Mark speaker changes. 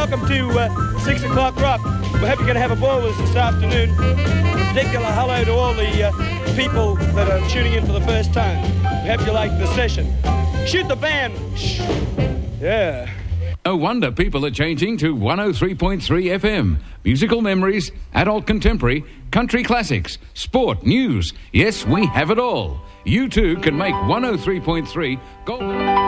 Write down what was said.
Speaker 1: welcome to 6 o'clock rock. We hope you're going to have a ball with us this afternoon. A particular hello to all the people that are tuning in for the first time. We hope you like the session. Shoot the band. Shh. Yeah.
Speaker 2: No wonder people are changing to 103.3 FM. Musical memories, adult contemporary, country classics, sport, news. Yes, we have it all. You too can make 103.3 go.